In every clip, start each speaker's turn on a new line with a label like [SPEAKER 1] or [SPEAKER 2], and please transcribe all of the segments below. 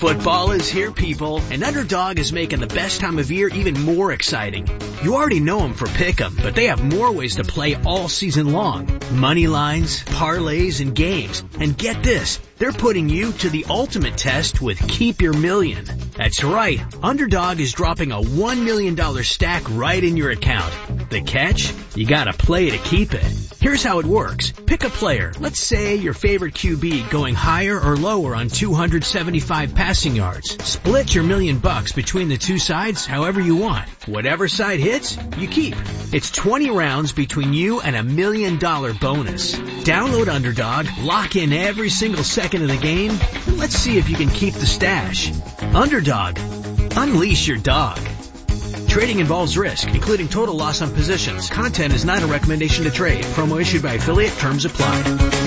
[SPEAKER 1] Football is here, people, and Underdog is making the best time of year even more exciting. You already know them for Pick'em, but they have more ways to play all season long. Money lines, parlays, and games. And get this, they're putting you to the ultimate test with Keep Your Million. That's right, Underdog is dropping a $1 million stack right in your account. The catch? You gotta play to keep it. Here's how it works. Pick a player. Let's say your favorite QB going higher or lower on 275 passing yards. Split your $1 million between the two sides however you want. Whatever side hits, you keep. It's 20 rounds between you and $1 million bonus. Download Underdog, lock in every single second of the game, and let's see if you can keep the stash. Underdog. Unleash your dog. Trading involves risk, including total loss on positions. Content is not a recommendation to trade. Promo issued by affiliate. Terms apply.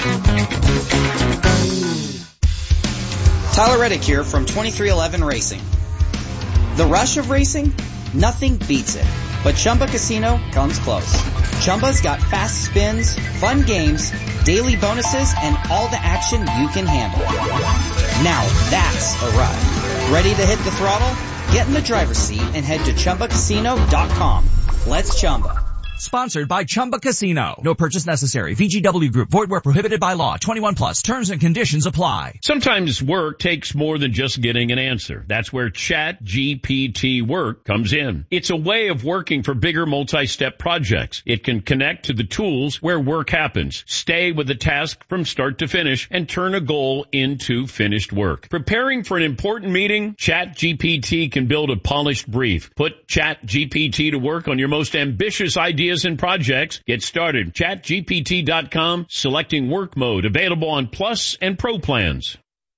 [SPEAKER 2] Tyler Reddick here from 2311 Racing. The rush of racing? Nothing beats it. But Chumba Casino comes close. Chumba's got fast spins, fun games, daily bonuses, and all the action you can handle. Now that's a ride. Ready to hit the throttle? Get in the driver's seat and head to ChumbaCasino.com. Let's Chumba.
[SPEAKER 3] Sponsored by Chumba Casino. No purchase necessary. VGW Group. Void where prohibited by law. 21 plus. Terms and conditions apply.
[SPEAKER 4] Sometimes work takes more than just getting an answer. That's where ChatGPT Work comes in. It's a way of working for bigger multi-step projects. It can connect to the tools where work happens, stay with the task from start to finish, and turn a goal into finished work. Preparing for an important meeting? ChatGPT can build a polished brief. Put ChatGPT to work on your most ambitious ideas and projects. Get started. ChatGPT.com. Selecting work mode. Available on Plus and Pro plans.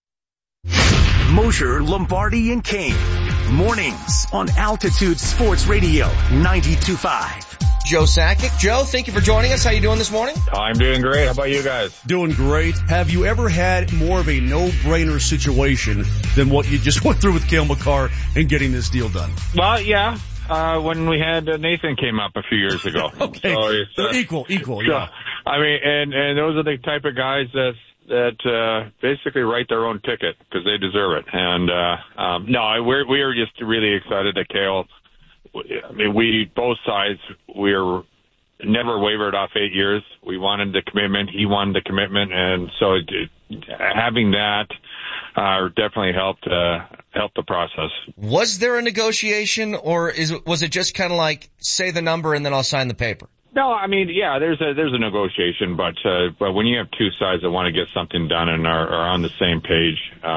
[SPEAKER 5] Mosher, Lombardi, and Kane. Mornings on Altitude Sports Radio 92.5.
[SPEAKER 6] Joe Sakic. Joe, thank you for joining us. How you doing this morning?
[SPEAKER 7] I'm doing great. How about you guys?
[SPEAKER 8] Doing great. Have you ever had more of a no-brainer situation than what you just went through with Cale Makar and getting this deal done?
[SPEAKER 7] Well, yeah. When we had Nathan came up a few years ago.
[SPEAKER 8] Okay. So it's, equal, yeah.
[SPEAKER 7] I mean, and those are the type of guys that basically write their own ticket because they deserve it. And no, we are just really excited that Cale. I mean, we both sides we're never wavered off 8 years. We wanted the commitment. He wanted the commitment, and so having that definitely helped the process.
[SPEAKER 6] Was there a negotiation, or was it just kind of like say the number and then I'll sign the paper?
[SPEAKER 7] No, I mean, yeah, there's a negotiation, but when you have two sides that want to get something done and are on the same page,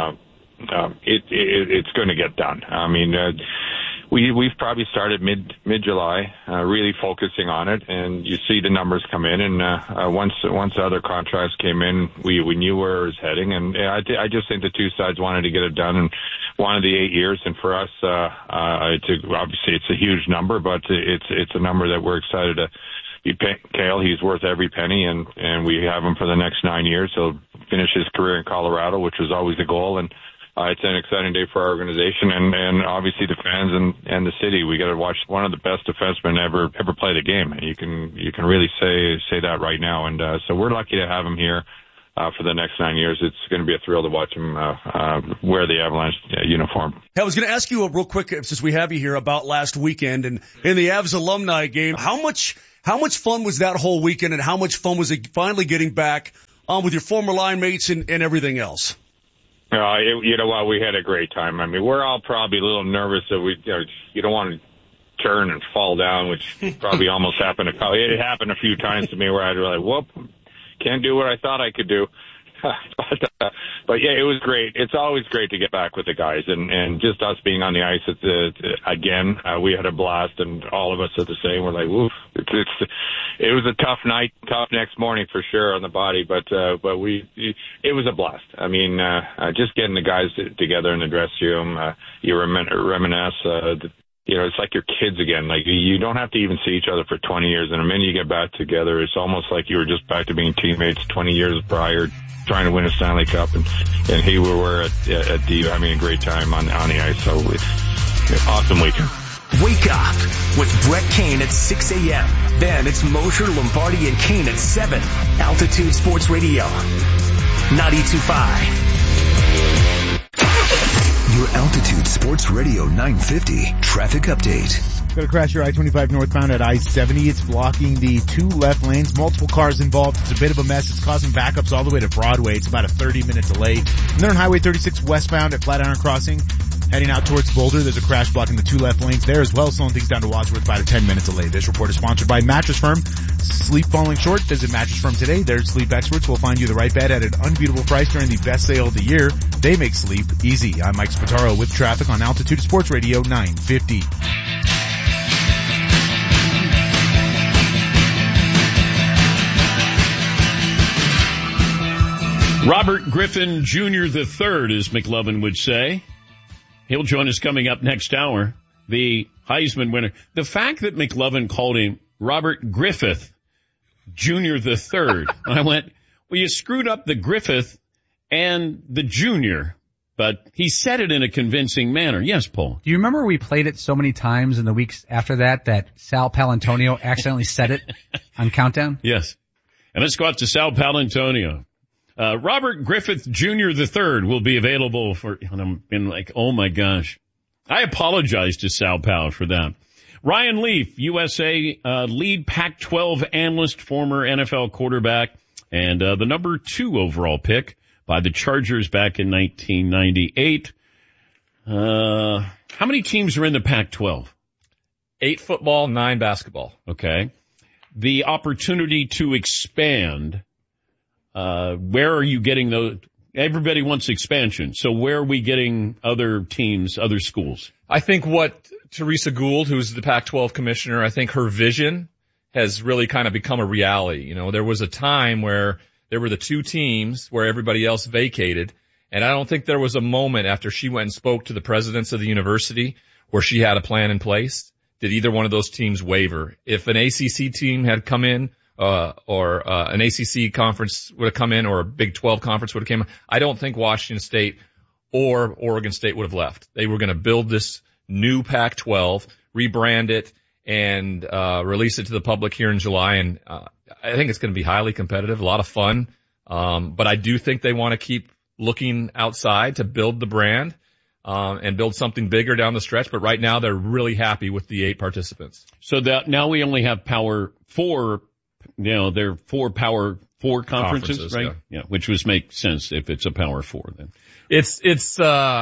[SPEAKER 7] it's going to get done. I mean, we've probably started mid-July, really focusing on it, and you see the numbers come in, and once the other contracts came in, we knew where it was heading, and I just think the two sides wanted to get it done and wanted the 8 years, and for us, obviously it's a huge number, but it's a number that we're excited to be paying Cale. He's worth every penny, and we have him for the next 9 years. He'll finish his career in Colorado, which was always the goal, and it's an exciting day for our organization and obviously the fans and the city. We got to watch one of the best defensemen ever play the game. And you can really say that right now. And so we're lucky to have him here for the next 9 years. It's going to be a thrill to watch him wear the Avalanche uniform.
[SPEAKER 8] I was going to ask you real quick, since we have you here, about last weekend and in the Avs alumni game. How much fun was that whole weekend, and how much fun was it finally getting back with your former line mates and everything else?
[SPEAKER 7] You know what? We had a great time. I mean, we're all probably a little nervous that you don't want to turn and fall down, which probably almost happened. It happened a few times to me where I'd be like, whoop, can't do what I thought I could do. But yeah, it was great. It's always great to get back with the guys, and just us being on the ice again. We had a blast, and all of us are the same. We're like, woof. It was a tough night, tough next morning for sure on the body, but it was a blast. I mean, just getting the guys together in the dressing room, you reminisce. It's like your kids again. Like, you don't have to even see each other for 20 years, and the minute you get back together, it's almost like you were just back to being teammates 20 years prior, trying to win a Stanley Cup, and here we were at D having a great time on the ice. So awesome weekend.
[SPEAKER 5] Wake up with Brett Kane at 6 a.m. Then it's Mosher, Lombardi, and Kane at 7. Altitude Sports Radio 92.5.
[SPEAKER 9] Your Altitude Sports Radio 950 traffic update.
[SPEAKER 10] Got to crash your I-25 northbound at I-70. It's blocking the 2 left lanes. Multiple cars involved. It's a bit of a mess. It's causing backups all the way to Broadway. It's about a 30-minute delay. And then on Highway 36 westbound at Flatiron Crossing, heading out towards Boulder, there's a crash blocking the 2 left lanes there as well, slowing things down to Wadsworth, about a 10-minute delay. This report is sponsored by Mattress Firm. Sleep falling short? Visit Mattress Firm today. Their sleep experts will find you the right bed at an unbeatable price during the best sale of the year. They make sleep easy. I'm Mike Spataro with traffic on Altitude Sports Radio 950.
[SPEAKER 4] Robert Griffin Jr. III, as McLovin would say. He'll join us coming up next hour. The Heisman winner. The fact that McLovin called him Robert Griffith Jr. III, I went, well, you screwed up the Griffith and the Junior, but he said it in a convincing manner. Yes, Paul.
[SPEAKER 11] Do you remember we played it so many times in the weeks after that Sal Palantonio accidentally said it on Countdown?
[SPEAKER 4] Yes. And let's go out to Sal Palantonio. Robert Griffith Jr. III will be available for, and I'm been like, oh my gosh. I apologize to Sal Pal for that. Ryan Leaf, USA lead Pac-12 analyst, former NFL quarterback, and the number 2 overall pick by the Chargers back in 1998. How many teams are in the Pac-12?
[SPEAKER 12] 8 football, 9 basketball.
[SPEAKER 4] Okay. The opportunity to expand, where are you getting those? Everybody wants expansion. So where are we getting other teams, other schools?
[SPEAKER 12] I think what Teresa Gould, who's the Pac-12 commissioner, I think her vision has really kind of become a reality. You know, there was a time where there were the 2 teams where everybody else vacated. And I don't think there was a moment after she went and spoke to the presidents of the university where she had a plan in place. Did either one of those teams waver? If an ACC team had come in, or an ACC conference would have come in, or a Big 12 conference would have come in, I don't think Washington State or Oregon State would have left. They were going to build this new Pac-12, rebrand it, and release it to the public here in July. And I think it's going to be highly competitive, a lot of fun. But I do think they want to keep looking outside to build the brand and build something bigger down the stretch. But right now they're really happy with the 8 participants.
[SPEAKER 4] So that now we only have Power 4. You know, they're 4 Power 4 conferences, right? Yeah, which would make sense if it's a Power 4 then.
[SPEAKER 12] It's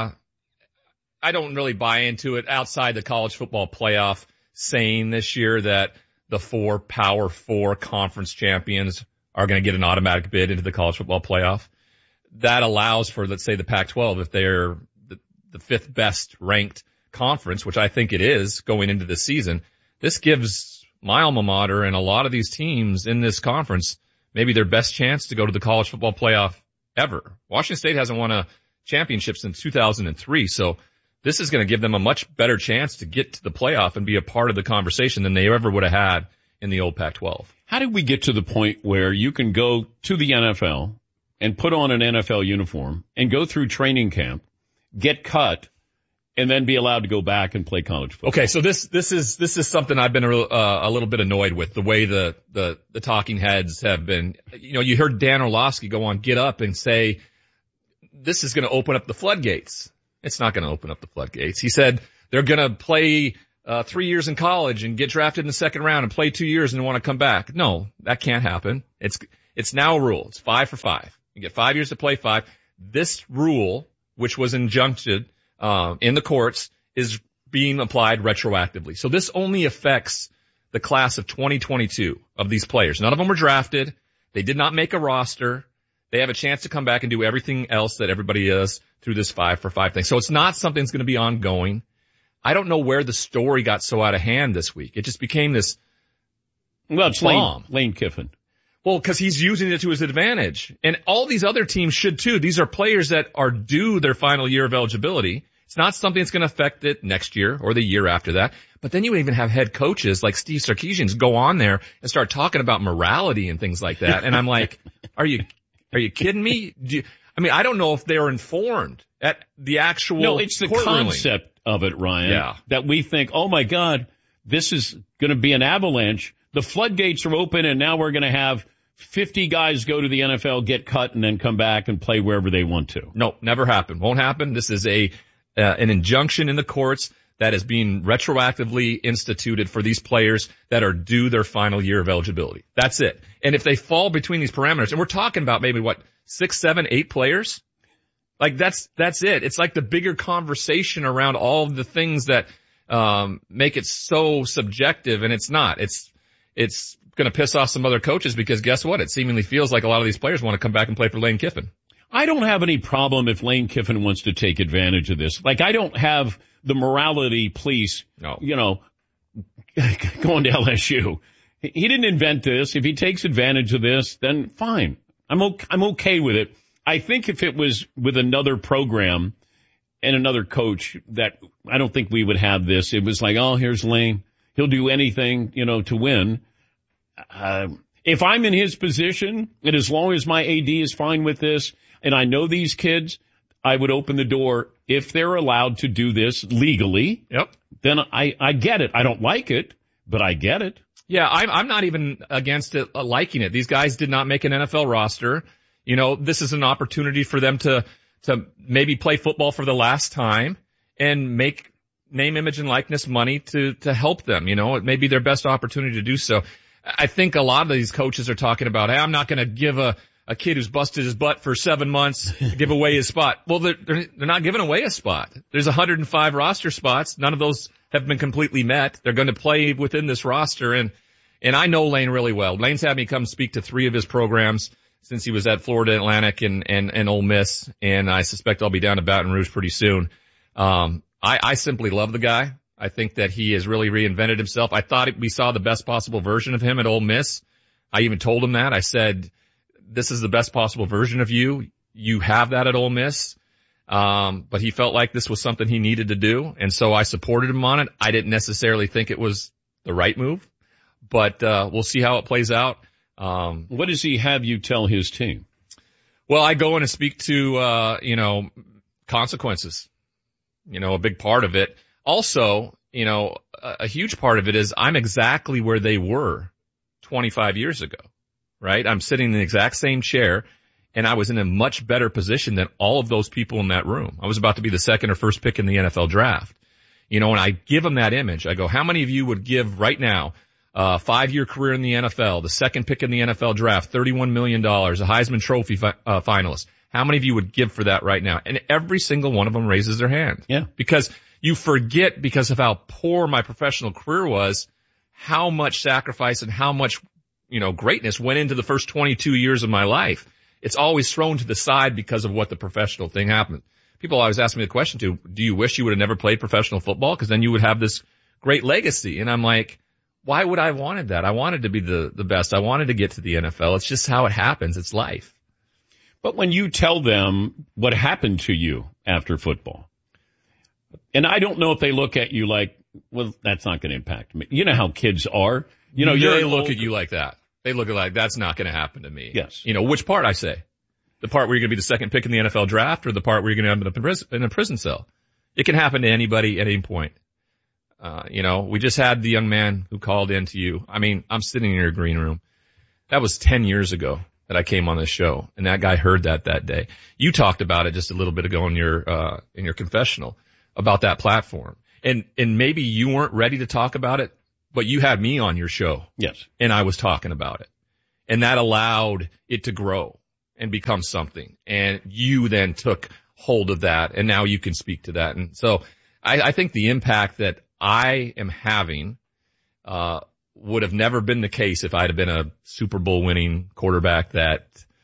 [SPEAKER 12] I don't really buy into it outside the college football playoff saying this year that the 4 Power 4 conference champions are going to get an automatic bid into the college football playoff. That allows for, let's say, the Pac-12, if they're the 5th best ranked conference, which I think it is going into this season, this gives my alma mater and a lot of these teams in this conference maybe their best chance to go to the college football playoff ever. Washington State hasn't won a championship since 2003, so this is going to give them a much better chance to get to the playoff and be a part of the conversation than they ever would have had in the old Pac-12.
[SPEAKER 4] How did we get to the point where you can go to the NFL and put on an NFL uniform and go through training camp, get cut, and then be allowed to go back and play college football?
[SPEAKER 12] Okay, so this is something I've been a little bit annoyed with, the way the talking heads have been. You know, you heard Dan Orlovsky go on Get Up and say this is going to open up the floodgates. It's not going to open up the floodgates. He said they're going to play 3 years in college and get drafted in the 2nd round and play 2 years and want to come back. No, that can't happen. It's now a rule. It's 5 for 5. You get 5 years to play 5. This rule, which was injuncted in the courts, is being applied retroactively. So this only affects the class of 2022 of these players. None of them were drafted. They did not make a roster. They have a chance to come back and do everything else that everybody does through this 5 for 5 thing. So it's not something that's going to be ongoing. I don't know where the story got so out of hand this week. It just became this.
[SPEAKER 4] Well, it's Lane Kiffin.
[SPEAKER 12] Well, because he's using it to his advantage. And all these other teams should too. These are players that are due their final year of eligibility. It's not something that's going to affect it next year or the year after that. But then you even have head coaches like Steve Sarkisian go on there and start talking about morality and things like that. And I'm like, are you kidding me? I don't know if they're informed at the actual.
[SPEAKER 4] No, it's the concept of it, Ryan.
[SPEAKER 12] Yeah.
[SPEAKER 4] That we think, oh my God, this is going to be an avalanche. The floodgates are open and now we're going to have 50 guys go to the NFL, get cut, and then come back and play wherever they want to.
[SPEAKER 12] No, never happened. Won't happen. This is an injunction in the courts that is being retroactively instituted for these players that are due their final year of eligibility. That's it. And if they fall between these parameters, and we're talking about maybe 6, 7, 8 players, like that's it. It's like the bigger conversation around all of the things that make it so subjective, and it's not. It's going to piss off some other coaches because guess what? It seemingly feels like a lot of these players want to come back and play for Lane Kiffin.
[SPEAKER 4] I don't have any problem if Lane Kiffin wants to take advantage of this. Like, I don't have the morality police, going to LSU. He didn't invent this. If he takes advantage of this, then fine. I'm okay with it. I think if it was with another program and another coach, that I don't think we would have this. It was like, oh, here's Lane. He'll do anything, to win. If I'm in his position, and as long as my AD is fine with this, and I know these kids, I would open the door if they're allowed to do this legally.
[SPEAKER 12] Yep.
[SPEAKER 4] Then I get it. I don't like it, but I get it.
[SPEAKER 12] Yeah, I'm not even against it, liking it. These guys did not make an NFL roster. This is an opportunity for them to maybe play football for the last time and make name, image, and likeness money to help them. It may be their best opportunity to do so. I think a lot of these coaches are talking about, hey, I'm not going to give a kid who's busted his butt for 7 months give away his spot. Well, they're not giving away a spot. There's 105 roster spots. None of those have been completely met. They're going to play within this roster, and I know Lane really well. Lane's had me come speak to 3 of his programs since he was at Florida Atlantic and Ole Miss, and I suspect I'll be down to Baton Rouge pretty soon. I simply love the guy. I think that he has really reinvented himself. I thought we saw the best possible version of him at Ole Miss. I even told him that. I said, this is the best possible version of you. You have that at Ole Miss. But he felt like this was something he needed to do, and so I supported him on it. I didn't necessarily think it was the right move, but we'll see how it plays out.
[SPEAKER 4] What does he have you tell his team?
[SPEAKER 12] Well, I go in and speak to, consequences. A big part of it. Also, a huge part of it is I'm exactly where they were 25 years ago, right? I'm sitting in the exact same chair, and I was in a much better position than all of those people in that room. I was about to be the second or first pick in the NFL draft. And I give them that image. I go, how many of you would give right now a 5-year career in the NFL, the second pick in the NFL draft, $31 million, a Heisman Trophy finalist? How many of you would give for that right now? And every single one of them raises their hand.
[SPEAKER 4] Yeah.
[SPEAKER 12] Because you forget, because of how poor my professional career was, how much sacrifice and how much, greatness went into the first 22 years of my life. It's always thrown to the side because of what the professional thing happened. People always ask me the question do you wish you would have never played professional football? Because then you would have this great legacy. And I'm like, why would I have wanted that? I wanted to be the best. I wanted to get to the NFL. It's just how it happens. It's life.
[SPEAKER 4] But when you tell them what happened to you after football, and I don't know if they look at you like, well, that's not going to impact me. You know how kids are.
[SPEAKER 12] They look at you like that. They look at like, that's not going to happen to me.
[SPEAKER 4] Yes.
[SPEAKER 12] Which part I say? The part where you're going to be the second pick in the NFL draft, or the part where you're going to end up in a prison cell? It can happen to anybody at any point. We just had the young man who called in to you. I mean, I'm sitting in your green room. That was 10 years ago that I came on this show, and that guy heard that day. You talked about it just a little bit ago in your confessional about that platform. And maybe you weren't ready to talk about it, but you had me on your show.
[SPEAKER 4] Yes.
[SPEAKER 12] And I was talking about it. And that allowed it to grow and become something. And you then took hold of that, and now you can speak to that. And so I think the impact that I am having would have never been the case if I'd have been a Super Bowl winning quarterback that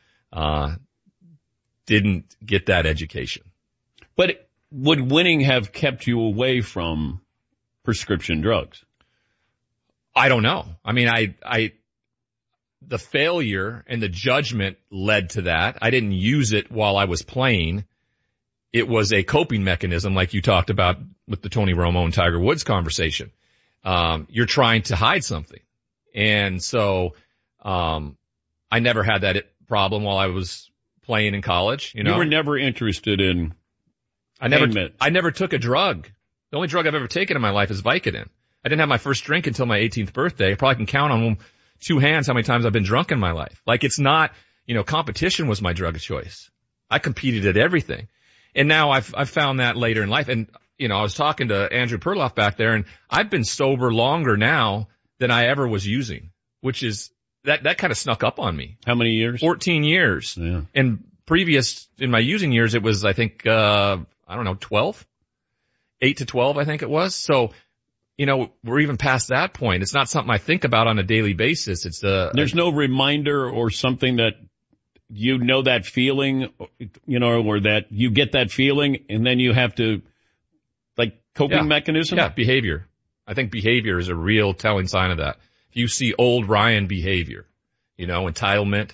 [SPEAKER 12] didn't get that education.
[SPEAKER 4] But would winning have kept you away from prescription drugs?
[SPEAKER 12] I don't know. I mean, the failure and the judgment led to that. I didn't use it while I was playing. It was a coping mechanism, like you talked about with the Tony Romo and Tiger Woods conversation. You're trying to hide something. And so, I never had that problem while I was playing in college. You
[SPEAKER 4] were never interested in
[SPEAKER 12] I never took a drug. The only drug I've ever taken in my life is Vicodin. I didn't have my first drink until my 18th birthday. I probably can count on 2 hands how many times I've been drunk in my life. Like, it's not, competition was my drug of choice. I competed at everything. And now I've found that later in life. And, you know, I was talking to Andrew Perloff back there, and I've been sober longer now than I ever was using, which is, that kind of snuck up on me.
[SPEAKER 4] How many years?
[SPEAKER 12] 14 years.
[SPEAKER 4] Yeah.
[SPEAKER 12] And previous, in my using years, it was, I think, 12? 8 to 12, I think it was. So, you know, we're even past that point. It's not something I think about on a daily basis. There's
[SPEAKER 4] no reminder or something that you know that feeling, you know, or that you get that feeling and then you have to, like, coping mechanism?
[SPEAKER 12] Yeah, behavior. I think behavior is a real telling sign of that. If you see old Ryan behavior, you know, entitlement,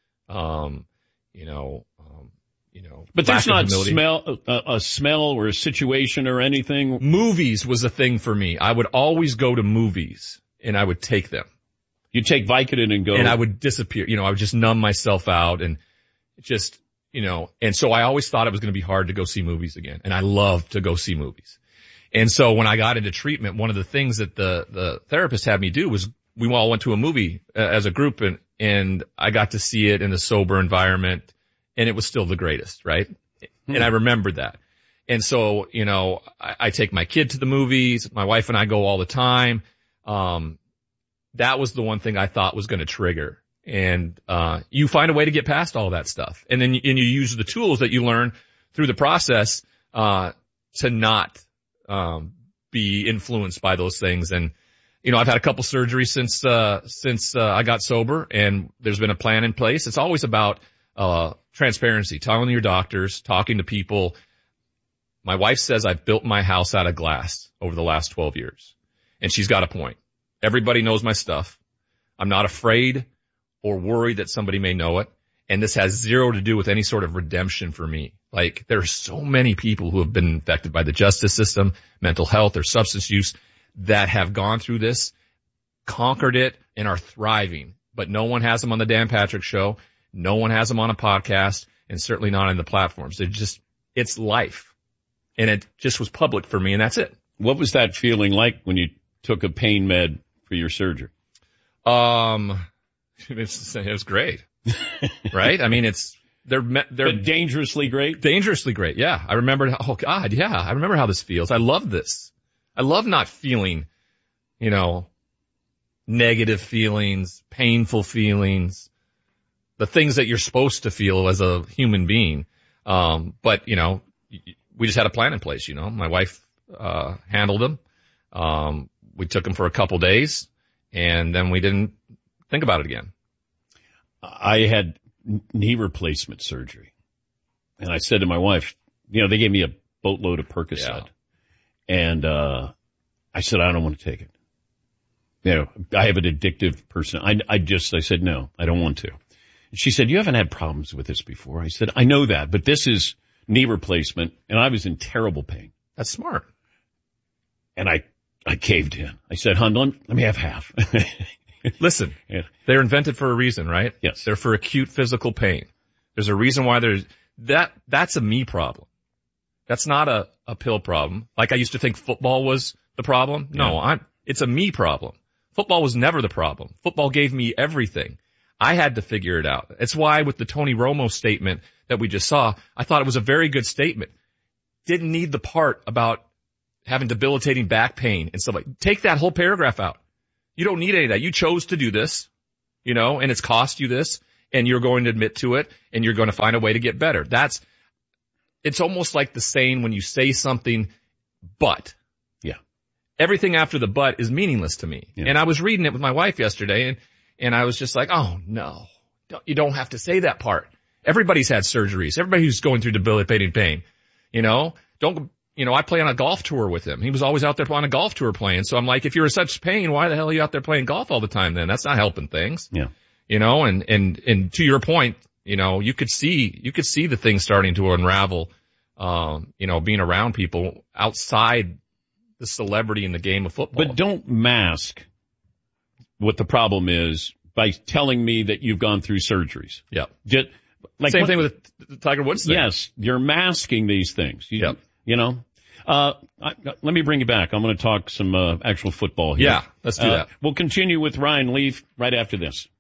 [SPEAKER 4] but there's not a smell or a situation or anything.
[SPEAKER 12] Movies was a thing for me. I would always go to movies and I would take them.
[SPEAKER 4] You take Vicodin and go.
[SPEAKER 12] And I would disappear. You know, I would just numb myself out and just, you know, and so I always thought it was going to be hard to go see movies again. And I love to go see movies. And so when I got into treatment, one of the things that the therapist had me do was we all went to a movie as a group and I got to see it in a sober environment and it was still the greatest, right? And I remembered that. And so, you know, I take my kid to the movies. My wife and I go all the time. That was the one thing I thought was going to trigger. And you find a way to get past all that stuff. And then you use the tools that you learn through the process to not be influenced by those things. And, you know, I've had a couple surgeries since I got sober, and there's been a plan in place. It's always about transparency, telling your doctors, talking to people. My wife says I've built my house out of glass over the last 12 years. And she's got a point. Everybody knows my stuff. I'm not afraid or worried that somebody may know it. And this has zero to do with any sort of redemption for me. Like, there are so many people who have been infected by the justice system, mental health, or substance use that have gone through this, conquered it, and are thriving. But no one has them on the Dan Patrick Show. No one has them on a podcast, and certainly not on the platforms. It's life. And it just was public for me, and that's it.
[SPEAKER 4] What was that feeling like when you took a pain med for your surgery?
[SPEAKER 12] It was great. Right? I mean, they're
[SPEAKER 4] dangerously great.
[SPEAKER 12] Dangerously great. Yeah. I remember. Oh God. Yeah. I remember how this feels. I love this. I love not feeling, you know, negative feelings, painful feelings, the things that you're supposed to feel as a human being. But you know, we just had a plan in place. You know, my wife handled them. We took them for a couple days, and then we didn't think about it again.
[SPEAKER 4] I had knee replacement surgery, and I said to my wife, you know, they gave me a boatload of Percocet, and I said, I don't want to take it. You know, I have an addictive person. I said, no, I don't want to. And she said, you haven't had problems with this before. I said, I know that, but this is knee replacement, and I was in terrible pain.
[SPEAKER 12] That's smart.
[SPEAKER 4] And I caved in. I said, hon, let me have half.
[SPEAKER 12] Listen, they're invented for a reason, right?
[SPEAKER 4] Yes.
[SPEAKER 12] They're for acute physical pain. There's a reason why that's a me problem. That's not a pill problem. Like I used to think football was the problem. No, it's a me problem. Football was never the problem. Football gave me everything. I had to figure it out. It's why with the Tony Romo statement that we just saw, I thought it was a very good statement. Didn't need the part about having debilitating back pain and stuff like. Take that whole paragraph out. You don't need any of that. You chose to do this, you know, and it's cost you this, and you're going to admit to it, and you're going to find a way to get better. It's almost like the saying when you say something, but.
[SPEAKER 4] Yeah.
[SPEAKER 12] Everything after the but is meaningless to me.
[SPEAKER 4] Yeah.
[SPEAKER 12] And I was reading it with my wife yesterday, and I was just like, oh no, you don't have to say that part. Everybody's had surgeries. Everybody who's going through debilitating pain, you know, I play on a golf tour with him. He was always out there on a golf tour playing. So I'm like, if you're in such pain, why the hell are you out there playing golf all the time then? That's not helping things.
[SPEAKER 4] Yeah.
[SPEAKER 12] You know, and to your point, you know, you could see the thing starting to unravel, you know, being around people outside the celebrity in the game of football.
[SPEAKER 4] But don't mask what the problem is by telling me that you've gone through surgeries.
[SPEAKER 12] Yeah.
[SPEAKER 4] Same
[SPEAKER 12] thing with the Tiger Woods thing.
[SPEAKER 4] Yes. You're masking these things. You know? Let me bring you back. I'm going to talk some actual football here.
[SPEAKER 12] Yeah, let's do that.
[SPEAKER 4] We'll continue with Ryan Leaf right after this.